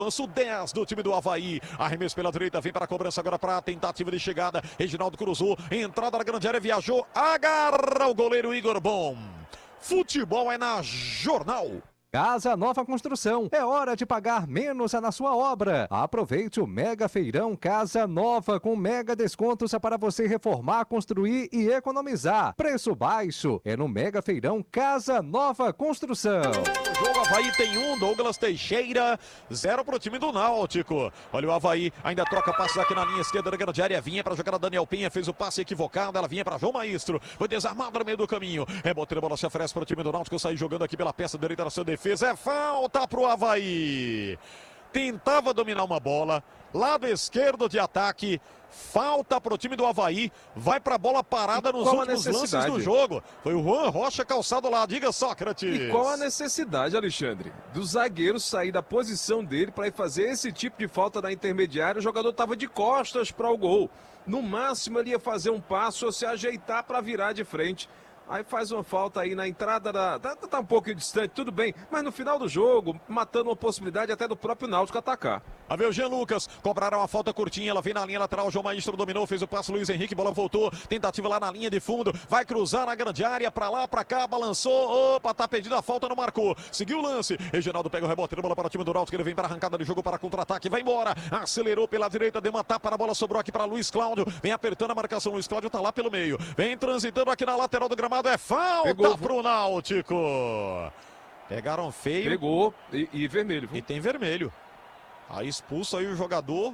Avanço 10 do time do Avaí. Arremesso pela direita, vem para a cobrança agora para a tentativa de chegada. Reginaldo cruzou, entrada na grande área, viajou, agarra o goleiro Igor Bom. Futebol é na Jornal. Casa Nova Construção. É hora de pagar menos na sua obra. Aproveite o Mega Feirão Casa Nova com mega descontos para você reformar, construir e economizar. Preço baixo é no Mega Feirão Casa Nova Construção. O jogo Avaí tem Douglas Teixeira, 0 para o time do Náutico. Olha o Avaí, ainda troca passes aqui na linha esquerda da grande área. Vinha para jogar a Daniel Penha, fez o passe equivocado. Ela vinha para João Maestro, foi desarmado no meio do caminho. Rebote, a bola se oferece para o time do Náutico. Sair jogando aqui pela peça direita da sua defesa. É falta pro Avaí. Tentava dominar uma bola. Lado esquerdo de ataque. Falta pro time do Avaí. Vai pra bola parada nos últimos lances do jogo. Foi o Juan Rocha calçado lá. Diga, Sócrates. E qual a necessidade, Alexandre, do zagueiro sair da posição dele para ir fazer esse tipo de falta na intermediária? O jogador estava de costas para o gol. No máximo ele ia fazer um passo ou se ajeitar para virar de frente. Aí faz uma falta aí na entrada tá um pouco distante, tudo bem. Mas no final do jogo, matando uma possibilidade até do próprio Náutico atacar. A ver o Jean Lucas, cobraram uma falta curtinha, ela vem na linha lateral, João Maestro dominou, fez o passo, Luiz Henrique, bola voltou, tentativa lá na linha de fundo, vai cruzar na grande área, pra lá, pra cá, balançou, opa, tá pedindo a falta, não marcou, seguiu o lance, Reginaldo pega o rebote, bola para o time do Náutico, ele vem para a arrancada de jogo, para contra-ataque, vai embora, acelerou pela direita, deu uma tapa na bola, sobrou aqui para Luiz Cláudio, vem apertando a marcação, Luiz Cláudio tá lá pelo meio, vem transitando aqui na lateral do gramado, é falta pro Náutico. Pegaram feio. Pegou e vermelho. E tem vermelho. Aí expulsa aí o jogador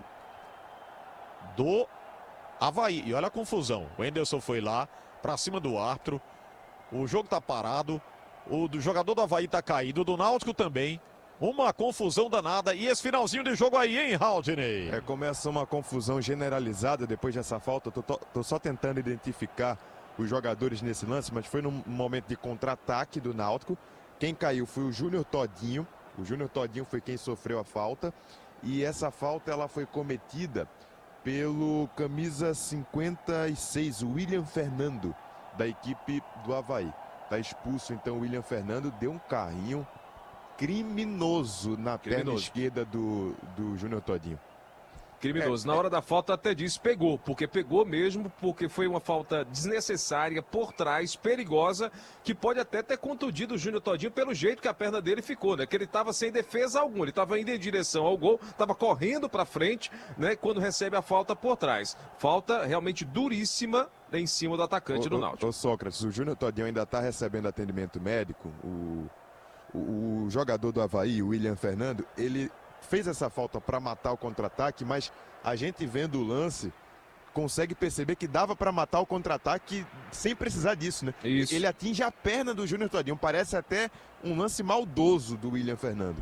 do Avaí. E olha a confusão. O Enderson foi lá, pra cima do árbitro. O jogo tá parado. O do jogador do Avaí tá caído. O do Náutico também. Uma confusão danada. E esse finalzinho de jogo aí, hein, Haldney? Começa uma confusão generalizada depois dessa falta. Tô só tentando identificar os jogadores nesse lance, mas foi num momento de contra-ataque do Náutico. Quem caiu foi o Júnior Todinho. O Júnior Todinho foi quem sofreu a falta. E essa falta ela foi cometida pelo camisa 56, o William Fernando, da equipe do Avaí. Está expulso então o William Fernando, deu um carrinho criminoso na perna esquerda do Júnior Todinho. Criminoso. Na hora da falta até disse pegou, porque pegou mesmo, porque foi uma falta desnecessária por trás, perigosa, que pode até ter contundido o Júnior Todinho pelo jeito que a perna dele ficou, né? Que ele estava sem defesa alguma, ele estava indo em direção ao gol, estava correndo para frente, né? Quando recebe a falta por trás. Falta realmente duríssima em cima do atacante do Náutico. Ô Sócrates, o Júnior Todinho ainda está recebendo atendimento médico. O jogador do Avaí, o William Fernando, ele fez essa falta para matar o contra-ataque, mas a gente vendo o lance consegue perceber que dava para matar o contra-ataque sem precisar disso, né? Isso. Ele atinge a perna do Júnior Todinho, parece até um lance maldoso do William Fernando.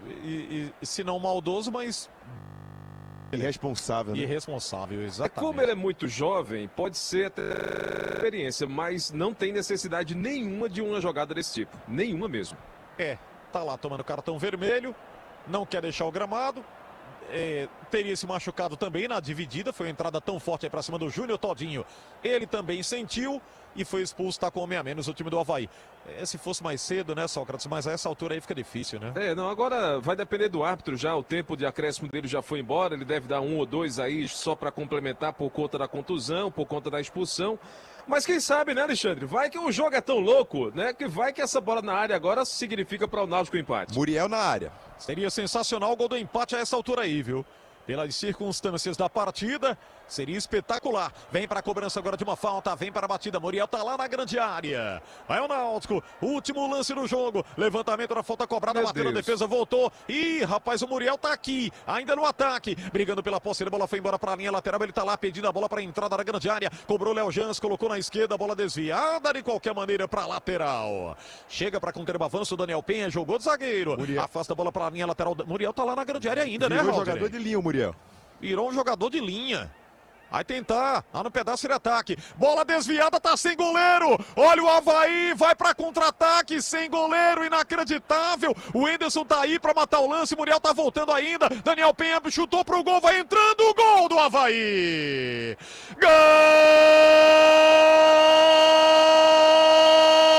Se não maldoso, mas irresponsável, né? Irresponsável, exatamente. Como ele é muito jovem, pode ser até experiência, mas não tem necessidade nenhuma de uma jogada desse tipo, nenhuma mesmo. Tá lá tomando cartão vermelho. Não quer deixar o gramado. Teria se machucado também na dividida. Foi uma entrada tão forte aí pra cima do Júnior Todinho. Ele também sentiu e foi expulso. Tá com homem a menos o time do Avaí. Se fosse mais cedo, né, Sócrates? Mas a essa altura aí fica difícil, né? Agora vai depender do árbitro já. O tempo de acréscimo dele já foi embora. Ele deve dar 1 ou 2 aí só para complementar por conta da contusão, por conta da expulsão. Mas quem sabe, né, Alexandre? Vai que o jogo é tão louco, né? Que vai que essa bola na área agora significa para o Náutico o empate. Muriel na área. Seria sensacional o gol do empate a essa altura aí, viu? Pelas circunstâncias da partida, seria espetacular. Vem para a cobrança agora de uma falta, vem para a batida. Muriel tá lá na grande área. Vai o Náutico, último lance do jogo. Levantamento da falta cobrada, bateu na defesa, voltou. Ih, rapaz, o Muriel tá aqui, ainda no ataque. Brigando pela posse, a bola foi embora para a linha lateral. Ele tá lá pedindo a bola para a entrada da grande área. Cobrou Léo Jans, colocou na esquerda, a bola desviada de qualquer maneira para lateral. Chega para conter o avanço, Daniel Penha jogou de zagueiro. Muriel. Afasta a bola para a linha lateral. Muriel tá lá na grande área ainda, Virou né, Raul? jogador de linha, o Muriel. Virou um jogador de linha. Vai tentar, lá no pedaço de ataque. Bola desviada, tá sem goleiro. Olha o Avaí, vai pra contra-ataque, sem goleiro, inacreditável. O Enderson tá aí pra matar o lance, Muriel tá voltando ainda. Daniel Penha chutou pro gol, vai entrando o gol do Avaí. Gol!